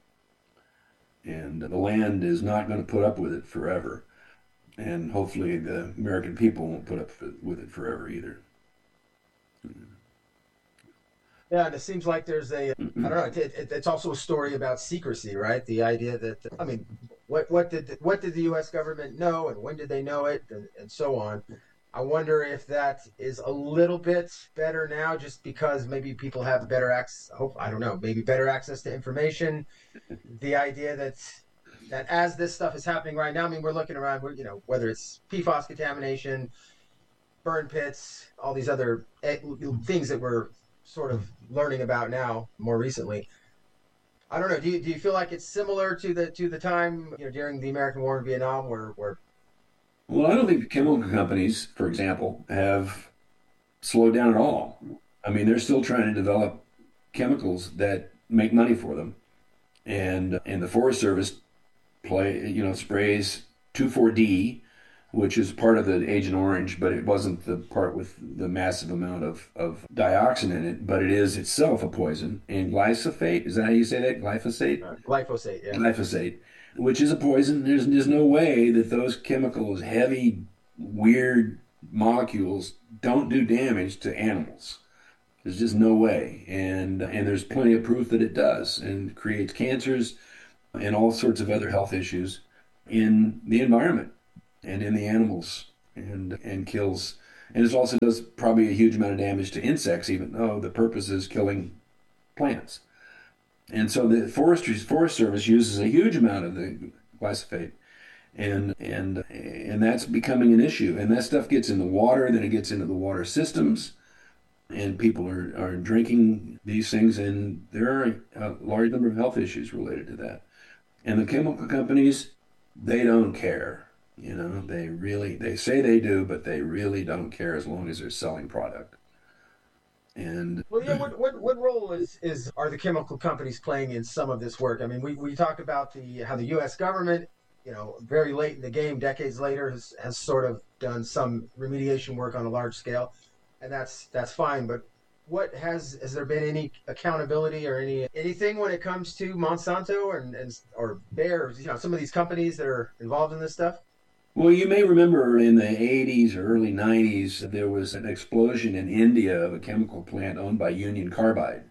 And the land is not going to put up with it forever. And hopefully the American people won't put up with it forever either. Yeah, and it seems like there's a, I don't know, it, it, it's also a story about secrecy, right? The idea that, I mean, what what did what did the U S government know, and when did they know it, and, and so on. I wonder if that is a little bit better now, just because maybe people have better access, hope, I don't know, maybe better access to information. The idea that that as this stuff is happening right now, I mean, we're looking around, we're, you know, whether it's P FAS contamination, burn pits, all these other things that we're sort of learning about now more recently. I don't know. Do you do you feel like it's similar to the to the time, you know, during the American War in Vietnam, where where Well, I don't think the chemical companies, for example, have slowed down at all. I mean, they're still trying to develop chemicals that make money for them. And and the Forest Service play, you know, sprays two four D, which is part of the Agent Orange, but it wasn't the part with the massive amount of, of dioxin in it, but it is itself a poison. And glyphosate, is that how you say that? Glyphosate? Uh, glyphosate, yeah. Glyphosate, which is a poison. There's, there's no way that those chemicals, heavy, weird molecules, don't do damage to animals. There's just no way. And, and there's plenty of proof that it does, and creates cancers and all sorts of other health issues in the environment and in the animals, and and kills, and it also does probably a huge amount of damage to insects, even though the purpose is killing plants. And so the forestry Forest Service uses a huge amount of the glyphosate, and and and that's becoming an issue. And that stuff gets in the water, then it gets into the water systems, and people are, are drinking these things, and there are a large number of health issues related to that. And the chemical companies, they don't care. You know, they really, they say they do, but they really don't care as long as they're selling product. And well, yeah, what, what, what role is, is are the chemical companies playing in some of this work? I mean, we, we talked about the how the U S government, you know, very late in the game, decades later, has, has sort of done some remediation work on a large scale, and that's that's fine. But what has has there been any accountability or any anything when it comes to Monsanto and, and or Bayer, you know, some of these companies that are involved in this stuff? Well, you may remember in the eighties or early nineties, there was an explosion in India of a chemical plant owned by Union Carbide.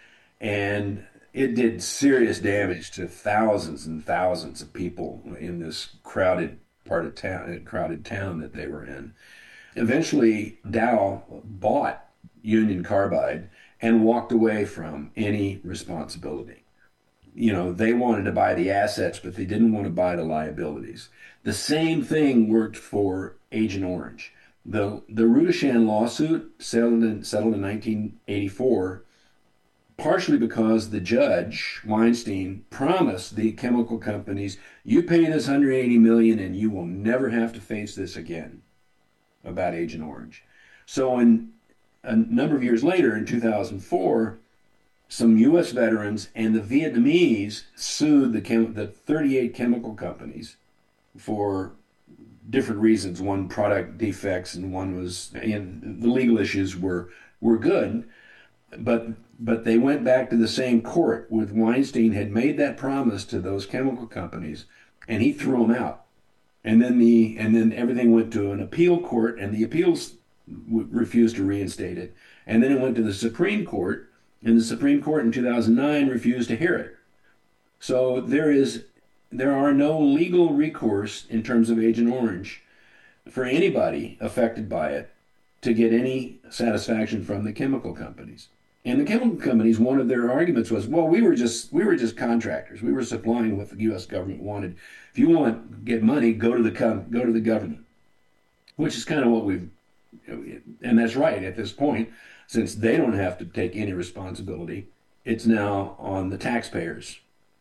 And it did serious damage to thousands and thousands of people in this crowded part of town, crowded town that they were in. Eventually, Dow bought Union Carbide and walked away from any responsibility. You know, they wanted to buy the assets, but they didn't want to buy the liabilities. The same thing worked for Agent Orange. The the Rudishan lawsuit settled in, settled in nineteen eighty-four, partially because the judge, Weinstein, promised the chemical companies, you pay this one hundred eighty million dollars and you will never have to face this again about Agent Orange. So in a number of years later, in two thousand four, some U S veterans and the Vietnamese sued the, chem- the thirty-eight chemical companies for different reasons. One, product defects, and one was, and the legal issues were were good, but but they went back to the same court with Weinstein had made that promise to those chemical companies, and he threw them out. And then the and then everything went to an appeal court, and the appeals w- refused to reinstate it. And then it went to the Supreme Court, and the Supreme Court in two thousand nine refused to hear it. So there is there are no legal recourse in terms of Agent Orange for anybody affected by it to get any satisfaction from the chemical companies. And the chemical companies, one of their arguments was, well, we were just we were just contractors. We were supplying what the U S government wanted. If you want to get money, go to the go to the government, which is kind of what we've, and that's right at this point, since they don't have to take any responsibility. It's now on the taxpayers.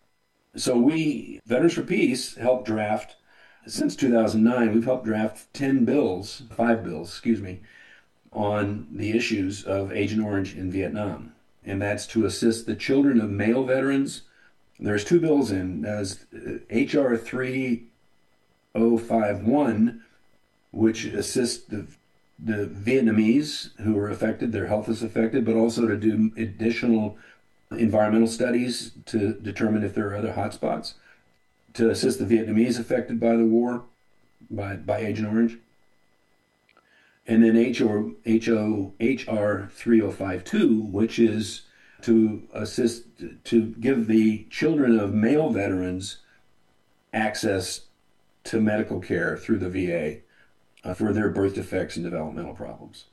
So we, Veterans for Peace, helped draft, since two thousand nine, we've helped draft ten bills, five bills, excuse me, on the issues of Agent Orange in Vietnam. And that's to assist the children of male veterans. There's two bills in, as H R three oh five one, which assists the, the Vietnamese who are affected, their health is affected, but also to do additional environmental studies to determine if there are other hotspots, to assist the Vietnamese affected by the war, by, by Agent Orange. And then H R three oh five two, which is to assist, to give the children of male veterans access to medical care through the V A uh, for their birth defects and developmental problems.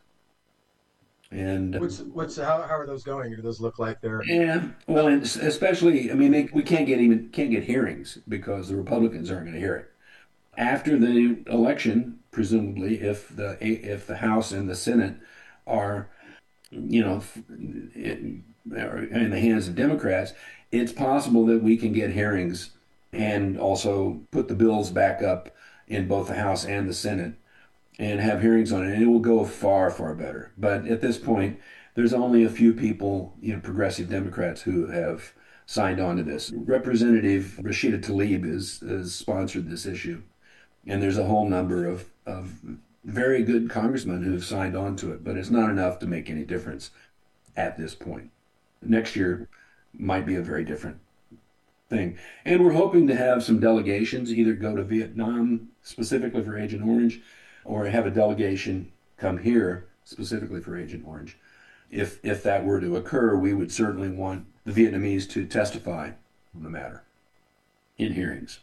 And what's what's how how are those going? Do those look like they're yeah? Well, and especially, I mean, they, we can't get even can't get hearings because the Republicans aren't going to hear it after the election. Presumably, if the if the House and the Senate are, you know, in the hands of Democrats, it's possible that we can get hearings and also put the bills back up in both the House and the Senate and have hearings on it, and it will go far, far better. But at this point, there's only a few people, you know, progressive Democrats who have signed on to this. Representative Rashida Tlaib has, has sponsored this issue, and there's a whole number of, of very good congressmen who have signed on to it, but it's not enough to make any difference at this point. Next year might be a very different thing. And we're hoping to have some delegations either go to Vietnam specifically for Agent Orange or have a delegation come here specifically for Agent Orange. If if that were to occur, we would certainly want the Vietnamese to testify on the matter in hearings.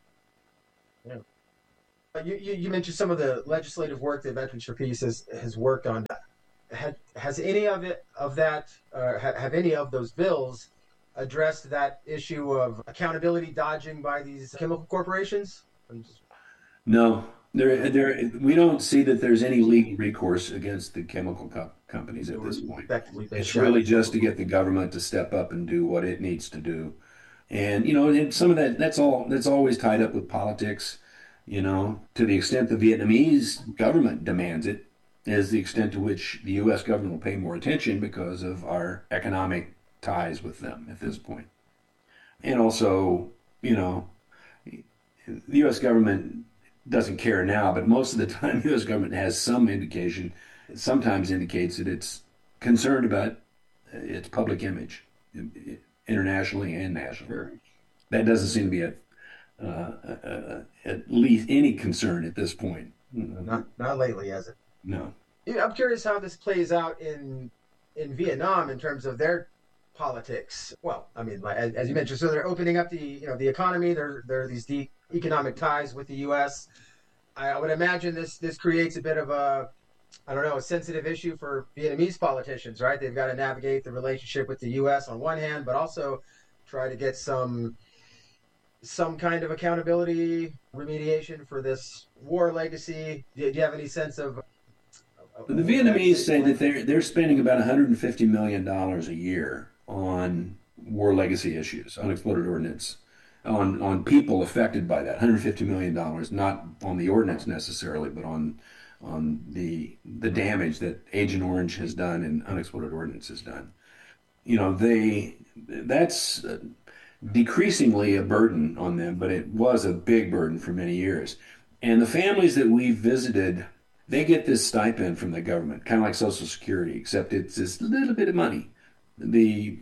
Yeah. You, you, you mentioned some of the legislative work that Veterans for Peace has, has worked on. Had, has any of it of that uh, have, have any of those bills addressed that issue of accountability dodging by these chemical corporations? Just... No, there, there. We don't see that there's any legal recourse against the chemical co- companies at this point. It's really just to get the government to step up and do what it needs to do, and you know, and some of that that's all that's always tied up with politics. You know, to the extent the Vietnamese government demands it, is the extent to which the U S government will pay more attention because of our economic ties with them at this point. And also, you know, the U S government doesn't care now, but most of the time the U S government has some indication, sometimes indicates that it's concerned about its public image, internationally and nationally. That doesn't seem to be a, uh, uh, at least any concern at this point. Not, not lately, has it? No. I'm curious how this plays out in in Vietnam in terms of their politics. Well, I mean, as, as you mentioned, so they're opening up the you know the economy. There there are these deep economic ties with the U S. I, I would imagine this this creates a bit of a I don't know a sensitive issue for Vietnamese politicians, right? They've got to navigate the relationship with the U S on one hand, but also try to get some some kind of accountability remediation for this war legacy. Do, do you have any sense of? The Vietnamese say that they're they're spending about one hundred fifty million dollars a year on war legacy issues, unexploded ordnance, on on people affected by that. one hundred fifty million dollars, not on the ordnance necessarily, but on on the the damage that Agent Orange has done and unexploded ordnance has done. You know, they that's decreasingly a burden on them, but it was a big burden for many years. And the families that we visited, they get this stipend from the government, kind of like Social Security, except it's this little bit of money. The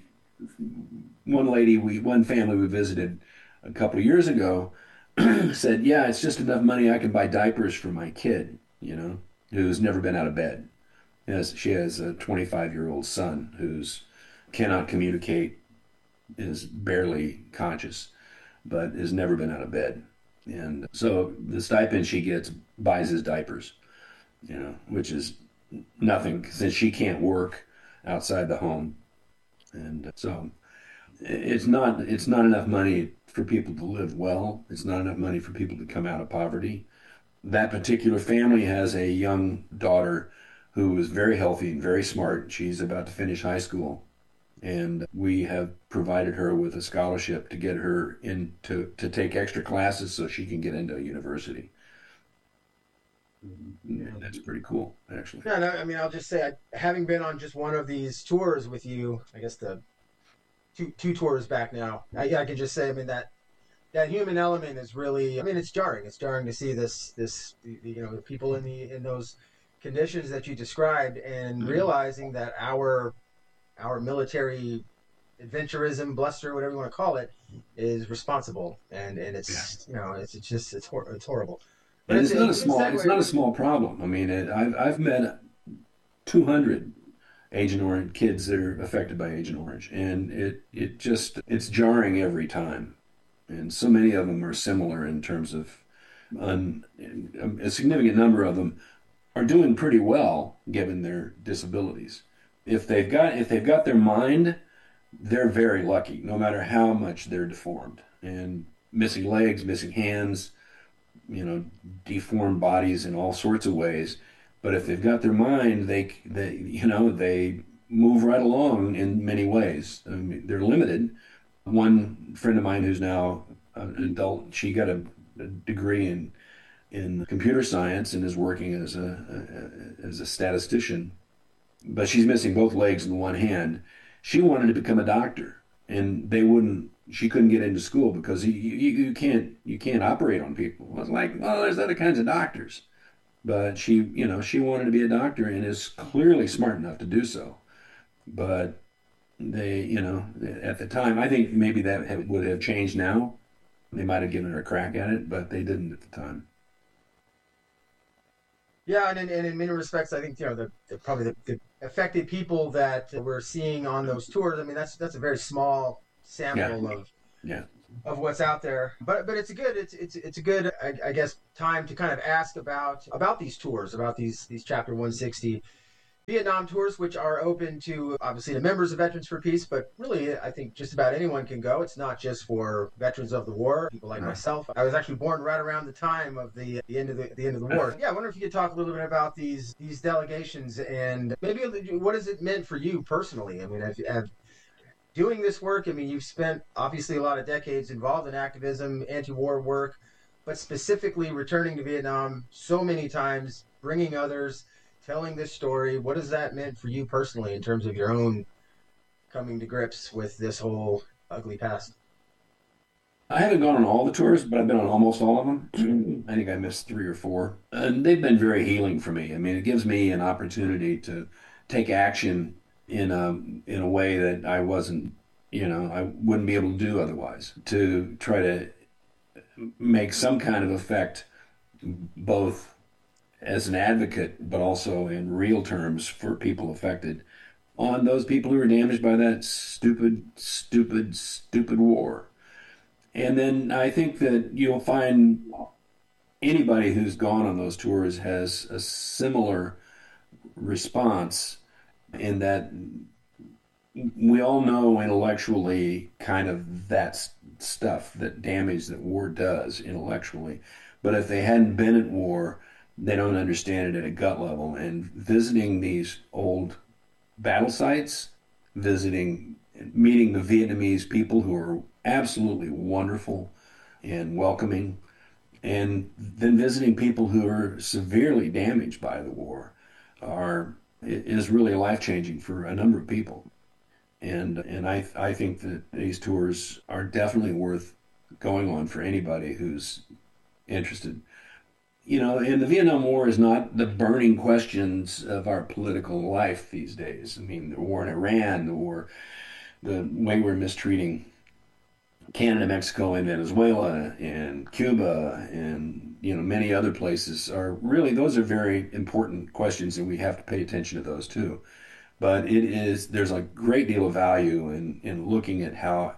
one lady, we one family we visited a couple of years ago said, yeah, it's just enough money I can buy diapers for my kid, you know, who's never been out of bed. Yes, she has a twenty-five-year-old son who's cannot communicate, is barely conscious, but has never been out of bed. And so the stipend she gets buys his diapers, you know, which is nothing since she can't work outside the home. And so it's not it's not enough money for people to live well. It's not enough money for people to come out of poverty. That particular family has a young daughter who is very healthy and very smart. She's about to finish high school. And we have provided her with a scholarship to get her in to, to take extra classes so she can get into a university. Yeah, that's pretty cool, actually. Yeah, no, I mean, I'll just say, I, having been on just one of these tours with you, I guess the two two tours back now, I, I can just say, I mean, that that human element is really, I mean, it's jarring. It's jarring to see this, this you know, the people in the in those conditions that you described, and mm-hmm. realizing that our our military adventurism, bluster, whatever you want to call it, is responsible, and and it's yeah. you know it's, it's just it's hor- it's horrible. But and it's, it's not a small it's not a small problem. I mean, it, I've I've met two hundred Agent Orange kids that are affected by Agent Orange, and it it just it's jarring every time, and so many of them are similar in terms of un, a significant number of them are doing pretty well given their disabilities. If they've got if they've got their mind, they're very lucky, no matter how much they're deformed and missing legs, missing hands, you know, deformed bodies in all sorts of ways. But if they've got their mind, they they you know they move right along in many ways. I mean, they're limited. One friend of mine who's now an adult, she got a, a degree in in computer science and is working as a, a as a statistician. But she's missing both legs and one hand. She wanted to become a doctor, and they wouldn't. She couldn't get into school because you, you, you can't you can't operate on people. It was like, well, there's other kinds of doctors, but she you know she wanted to be a doctor and is clearly smart enough to do so. But they you know at the time, I think maybe that would have changed now. They might have given her a crack at it, but they didn't at the time. Yeah, and in, and in many respects, I think you know the, the probably the, the affected people that we're seeing on those tours. I mean, that's that's a very small sample yeah. of yeah. of what's out there. But but it's a good it's it's it's a good I, I guess time to kind of ask about about these tours, about these these Chapter one sixty Vietnam tours, which are open to obviously the members of Veterans for Peace, but really I think just about anyone can go. It's not just for veterans of the war, people like right. myself. I was actually born right around the time of the, the end of the, the end of the war. Yeah, I wonder if you could talk a little bit about these these delegations and maybe what has it meant for you personally? I mean, have, have doing this work, I mean, you've spent obviously a lot of decades involved in activism, anti-war work, but specifically returning to Vietnam so many times, bringing others, telling this story. What has that meant for you personally in terms of your own coming to grips with this whole ugly past? I haven't gone on all the tours, but I've been on almost all of them. I think I missed three or four. And they've been very healing for me. I mean, it gives me an opportunity to take action in a, in a way that I wasn't, you know, I wouldn't be able to do otherwise. To try to make some kind of effect, both as an advocate, but also in real terms for people affected, on those people who were damaged by that stupid, stupid, stupid war. And then I think that you'll find anybody who's gone on those tours has a similar response in that we all know intellectually kind of that stuff, that damage that war does intellectually. But if they hadn't been at war, they don't understand it at a gut level. And visiting these old battle sites, visiting, meeting the Vietnamese people who are absolutely wonderful and welcoming, and then visiting people who are severely damaged by the war are is really life-changing for a number of people. And and I I think that these tours are definitely worth going on for anybody who's interested. You know, and the Vietnam War is not the burning questions of our political life these days. I mean, the war in Iran, the war, the way we're mistreating Canada, Mexico, and Venezuela, and Cuba, and, you know, many other places are really, those are very important questions, and we have to pay attention to those too. But it is, there's a great deal of value in, in looking at how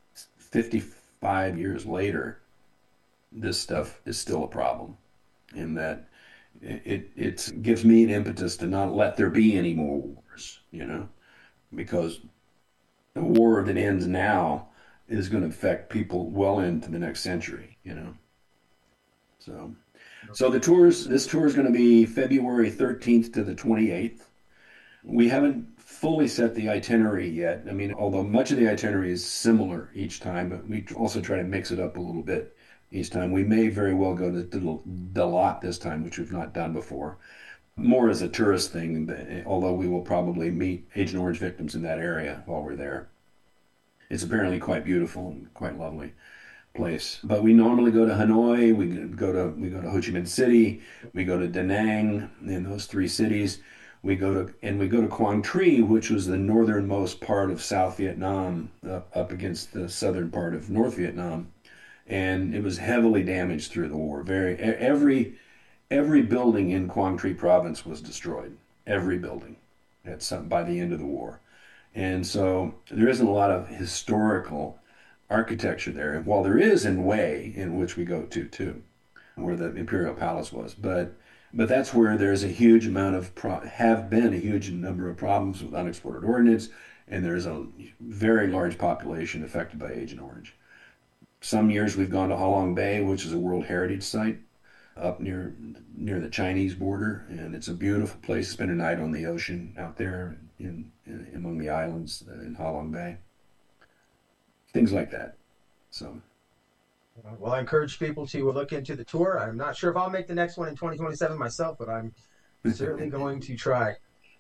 fifty-five years later, this stuff is still a problem. In that it it gives me an impetus to not let there be any more wars, you know, because the war that ends now is going to affect people well into the next century, you know. So, so the tours, this tour is going to be February thirteenth to the twenty-eighth. We haven't fully set the itinerary yet. I mean, although much of the itinerary is similar each time, but we also try to mix it up a little bit each time. We may very well go to Dalat this time, which we've not done before, more as a tourist thing, although we will probably meet Agent Orange victims in that area while we're there. It's apparently quite beautiful and quite lovely place. But we normally go to Hanoi, we go to we go to Ho Chi Minh City, we go to Da Nang, in those three cities. We go to and we go to Quang Tri, which was the northernmost part of South Vietnam, uh, up against the southern part of North Vietnam. And it was heavily damaged through the war. Very every every building in Quang Tri province was destroyed. Every building at some by the end of the war, and so there isn't a lot of historical architecture there. While there is in Hue, in which we go to too, where the Imperial Palace was, but but that's where there's a huge amount of pro- have been a huge number of problems with unexploded ordnance, and there's a very large population affected by Agent Orange. Some years we've gone to Ha Long Bay, which is a World Heritage Site up near near the Chinese border, and it's a beautiful place to spend a night on the ocean out there in, in among the islands in Ha Long Bay. Things like that. So, well, I encourage people to look into the tour. I'm not sure if I'll make the next one in twenty twenty-seven myself, but I'm certainly going to try.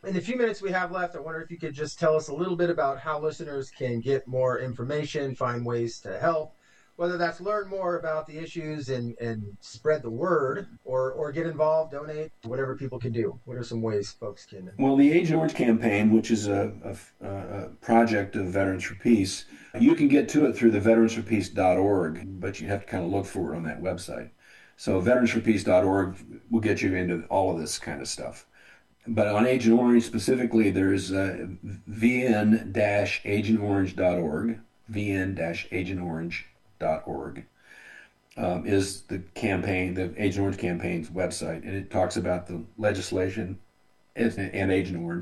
In the few minutes we have left, I wonder if you could just tell us a little bit about how listeners can get more information, find ways to help, whether that's learn more about the issues and, and spread the word, or, or get involved, donate, whatever people can do. What are some ways folks can? Well, the Agent Orange campaign, which is a, a, a project of Veterans for Peace, you can get to it through the veterans for peace dot org, but you have to kind of look for it on that website. So veterans for peace dot org will get you into all of this kind of stuff. But on Agent Orange specifically, there's uh, v n dash agent orange dot org, v n dash agent orange dot org um, is the campaign, the Agent Orange campaign's website, and it talks about the legislation and, and Agent Orange.